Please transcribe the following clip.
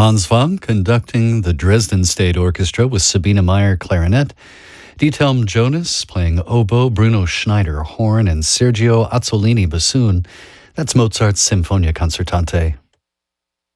Hans Fang conducting the Dresden State Orchestra with Sabine Meyer clarinet, Dietelm Jonas playing oboe, Bruno Schneider horn, and Sergio Azzolini bassoon. That's Mozart's Sinfonia Concertante.